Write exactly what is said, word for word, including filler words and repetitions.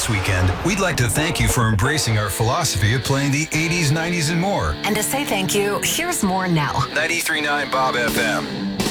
this weekend, we'd like to thank you for embracing our philosophy of playing the eighties, nineties, and more. And to say thank you, here's more now. ninety-three point nine Bob F M.